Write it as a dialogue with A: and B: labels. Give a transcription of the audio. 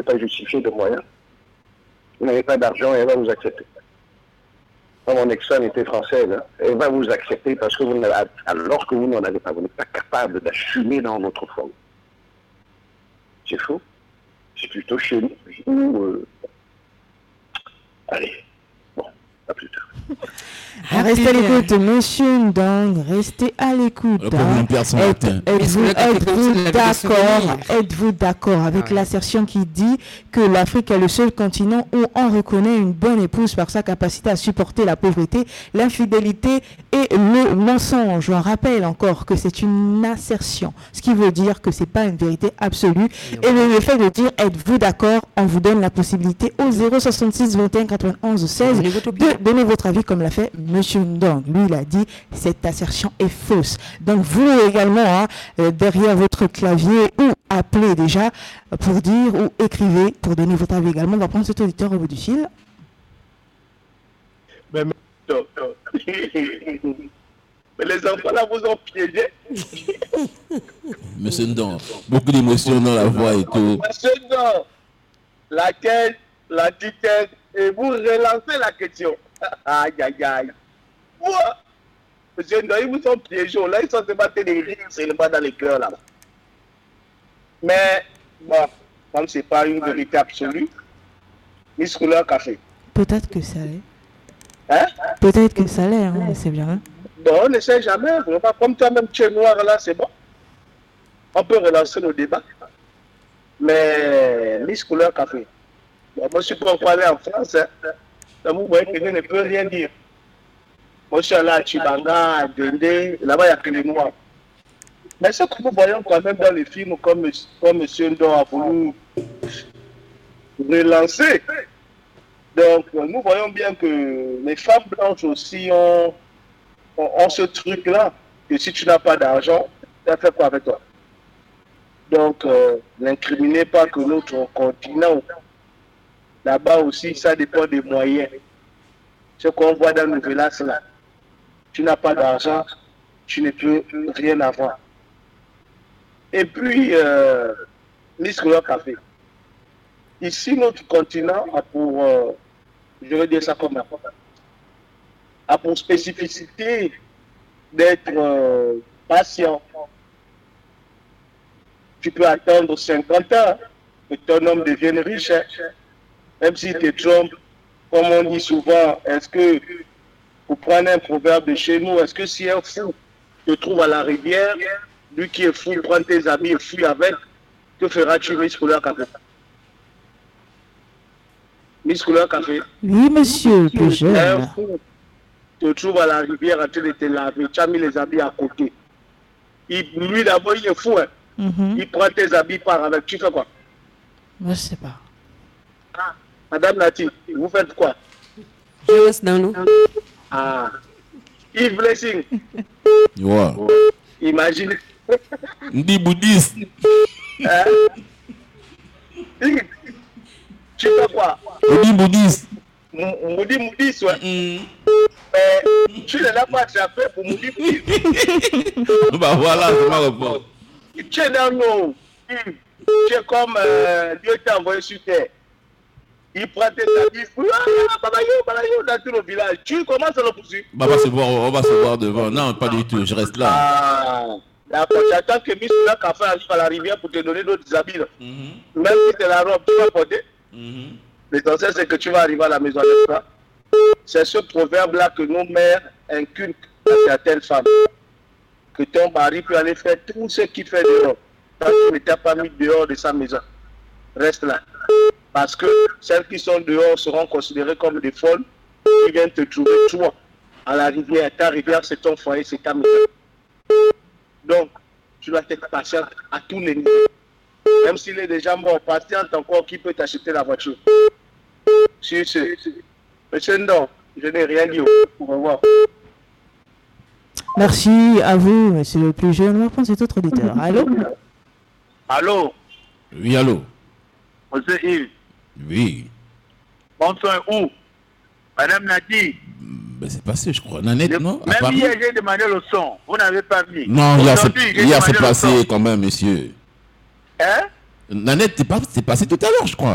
A: pas justifier de moyens. Vous n'avez pas d'argent et elle va vous accepter. Mon ex-femme était française, hein. Elle va vous accepter parce que alors que vous n'en avez pas, vous n'êtes pas capable d'assumer dans votre forme. C'est faux. C'est plutôt chez nous. Allez, bon, à plus tard.
B: Restez à l'écoute, monsieur Ndong, restez à l'écoute. Êtes-vous d'accord avec l'assertion qui dit que l'Afrique est le seul continent où on reconnaît une bonne épouse par sa capacité à supporter la pauvreté, l'infidélité et le mensonge? On rappelle encore que c'est une assertion, ce qui veut dire que c'est pas une vérité absolue. Et le fait de dire êtes-vous d'accord, on vous donne la possibilité au 066 21 91 16 de donner votre avis comme l'a fait monsieur Ndong. Lui, il a dit cette assertion est fausse. Donc vous également, derrière votre clavier, ou appelez déjà pour dire, ou écrivez pour donner votre avis également. On va prendre cet auditeur au bout du fil.
A: Mais les enfants là vous ont piégé.
C: Monsieur Ndong, beaucoup d'émotions dans la voix et tout.
A: Monsieur Ndong, laquelle, la tête, et vous relancez la question. Aïe, aïe, aïe. Quoi? Monsieur Ndong, ils vous ont piégé. Là, ils sont se battre des rires, c'est le bas dans les cœurs là. Mais, bon, comme ce n'est pas une vérité absolue, Miss Couleur Café.
B: Peut-être que ça l'est.
A: Hein?
B: Peut-être que ça l'est, hein, c'est bien. Hein?
A: Non, on ne sait jamais. Comme toi-même, tu es noir là, c'est bon. On peut relancer nos débats. Mais Miss Couleur Café. Bon, moi, je suis pas encore allé en France. Hein. Donc, vous voyez que je ne peux rien dire. Moi, je suis allé à Chibanga, à Dende. Là-bas, il n'y a que les noirs. Mais ce que nous voyons quand même dans les films, comme M. Ndong a voulu relancer. Donc, nous voyons bien que les femmes blanches aussi ont ce truc-là, que si tu n'as pas d'argent, tu as fait quoi avec toi? Donc, n'incriminez pas que notre continent, là-bas aussi, ça dépend des moyens. Ce qu'on voit dans nos villages là, tu n'as pas d'argent, tu ne peux rien avoir. Et puis, Miss Couleur Café. Ici, notre continent a pour, je vais dire ça comme a pour spécificité d'être patient. Tu peux attendre 50 ans que ton homme devienne riche, hein. Même s'il te trompe, comme on dit souvent, est-ce que, pour prendre un proverbe de chez nous, est-ce que si un fou te trouve à la rivière, lui qui est fou, prend tes amis et fuit avec, que feras-tu, Miss Couleur Café? Miss Couleur Café.
B: Oui, monsieur, plus jeune.
A: Un fou te trouve à la rivière en train de te laver, tu as mis les habits à côté. Lui d'abord, il est fou, hein. Il prend tes habits, part avec, tu fais quoi?
B: Moi, je sais pas.
A: Ah, Madame Nati, vous faites quoi?
D: Je reste dans l'eau.
A: Ah, Yves Blessing.
C: Wow.
A: Imagine.
C: Ndi bouddhiste.
A: Tu fais quoi?
C: Ndi bouddhiste.
A: Moudi Moudis, ouais. Mais tu ne l'as pas attrapé pour Moudi Moudis.
C: Bah voilà, c'est ma réponse.
A: Tu es dans l'eau. Tu es comme Dieu t'a envoyé sur terre. Il prend tes habits, babayou, dans tout le village. Tu commences à le poursuivre.
C: Bah, on va se voir devant. Non, pas du tout, je reste là.
A: Ah, d'accord, j'attends que Miss Couleur Café arrive à la rivière pour te donner d'autres habits. Même si c'est la robe, tu vas porter. L'essentiel, c'est que tu vas arriver à la maison, n'est-ce pas? C'est ce proverbe-là que nos mères inculquent à certaines femmes. Que ton mari peut aller faire tout ce qu'il fait dehors. Tant qu'il ne t'a pas mis dehors de sa maison. Reste là. Parce que celles qui sont dehors seront considérées comme des folles qui viennent te trouver toi à la rivière. Ta rivière, c'est ton foyer, c'est ta maison. Donc, tu dois être patiente à tous les niveaux. Même s'il est déjà mort, patiente encore, qui peut t'acheter la voiture? Si, Monsieur Ndong, je n'ai rien dit. Au revoir.
B: Merci à vous, monsieur le plus jeune. On va prendre cet autre auditeur. Allô?
A: Allô?
C: Oui, allô?
A: Monsieur Yves.
C: Oui.
A: Bonsoir, où? Madame Nati.
C: Ben, c'est passé, je crois. Nanette, non?
A: Même hier, j'ai demandé le son. Vous n'avez pas mis.
C: Non, hier, c'est passé quand même, monsieur.
A: Hein?
C: Nanette, c'est passé tout à l'heure, je crois.